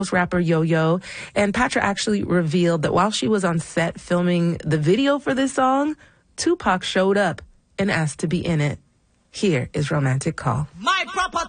rapper Yo-Yo. And Patra actually revealed that while she was on set filming the video for this song, Tupac showed up and asked to be in it. Here is Romantic Call. My proper